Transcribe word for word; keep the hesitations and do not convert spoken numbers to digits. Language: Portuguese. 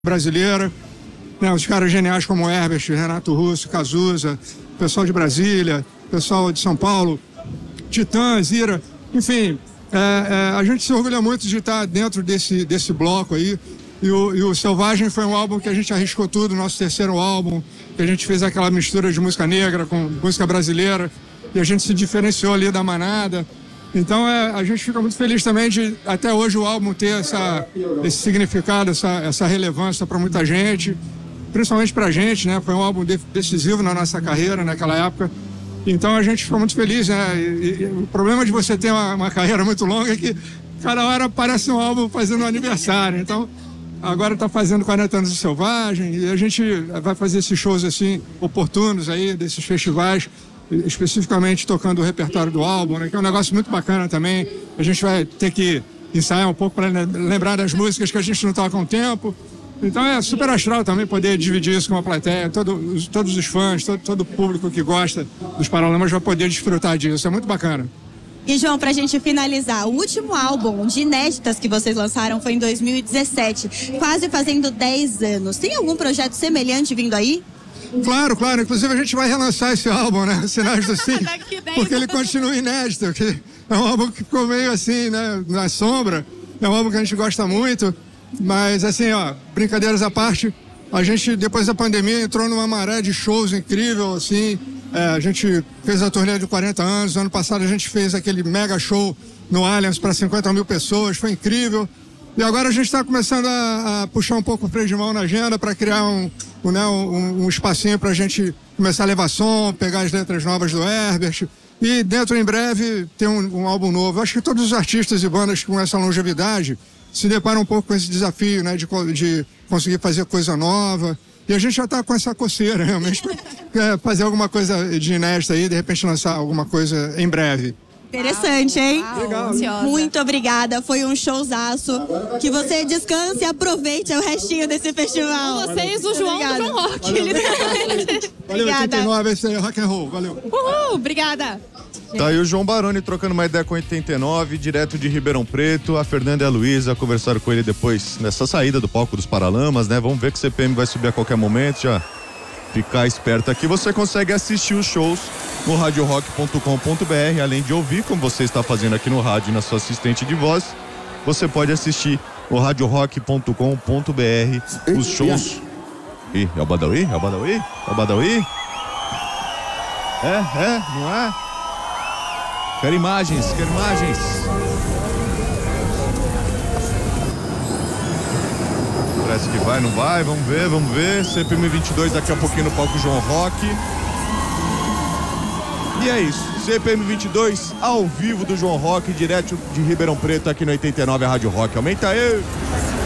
brasileira, né, os caras geniais como Herbert, Renato Russo, Cazuza, pessoal de Brasília, pessoal de São Paulo, Titãs, Ira, enfim, é, é, a gente se orgulha muito de estar dentro desse, desse bloco aí. E o, e o Selvagem foi um álbum que a gente arriscou tudo, nosso terceiro álbum, que a gente fez aquela mistura de música negra com música brasileira, e a gente se diferenciou ali da manada. Então é, a gente fica muito feliz também de até hoje o álbum ter essa, esse significado, essa, essa relevância para muita gente, principalmente para a gente, né? Foi um álbum decisivo na nossa carreira naquela época. Então a gente ficou muito feliz, né? E, e, o problema de você ter uma, uma carreira muito longa é que cada hora aparece um álbum fazendo um aniversário. Então agora está fazendo quarenta anos de Selvagem e a gente vai fazer esses shows assim oportunos aí, desses festivais, especificamente tocando o repertório do álbum, né, que é um negócio muito bacana também. A gente vai ter que ensaiar um pouco para lembrar das músicas que a gente não toca há um tempo. Então é super astral também poder dividir isso com a plateia. Todo, todos os fãs, todo, todo o público que gosta dos Paralamas vai poder desfrutar disso. É muito bacana. E, João, pra gente finalizar, o último álbum de inéditas que vocês lançaram foi em dois mil e dezessete, quase fazendo dez anos. Tem algum projeto semelhante vindo aí? Claro, claro. Inclusive a gente vai relançar esse álbum, né? Sinais do Sim, porque ele continua inédito. Que é um álbum que ficou meio assim, né? Na sombra. É um álbum que a gente gosta muito. Mas assim, ó, brincadeiras à parte, a gente, depois da pandemia, entrou numa maré de shows incrível, assim. É, a gente fez a turnê de quarenta anos. Ano passado a gente fez aquele mega show no Allianz para cinquenta mil pessoas. Foi incrível. E agora a gente está começando a, a puxar um pouco o freio de mão na agenda para criar um, um, né, um, um espacinho para a gente começar a levar som, pegar as letras novas do Herbert. E dentro, em breve, ter um, um álbum novo. Eu acho que todos os artistas e bandas com essa longevidade se deparam um pouco com esse desafio, né, de, de conseguir fazer coisa nova. E a gente já está com essa coceira, realmente, para fazer alguma coisa de inédita aí, de repente lançar alguma coisa em breve. Interessante, hein? Legal. Muito obrigada, foi um showzaço. Que você descanse e aproveite o restinho desse festival. Com vocês, o João do João Rock. Valeu, oitenta e nove, esse é rock and roll, valeu. Uhul, obrigada. Tá aí o João Baroni trocando uma ideia com oitenta e nove, direto de Ribeirão Preto. A Fernanda e a Luísa conversaram com ele depois nessa saída do palco dos Paralamas, né? Vamos ver que o C P M vai subir a qualquer momento, já ficar esperto aqui. Você consegue assistir os shows no radio rock ponto com ponto b r, além de ouvir, como você está fazendo aqui no rádio, na sua assistente de voz, você pode assistir no radio rock ponto com ponto b r os shows. Ih, é o Badawi? É o Badawi? É o Badawi? É, é, não é? Quero imagens, quero imagens. Parece que vai, não vai, vamos ver, vamos ver. C P M vinte e dois daqui a pouquinho no palco João Rock. E é isso, C P M vinte e dois ao vivo do João Rock, direto de Ribeirão Preto aqui no oitenta e nove, a Rádio Rock. Aumenta aí!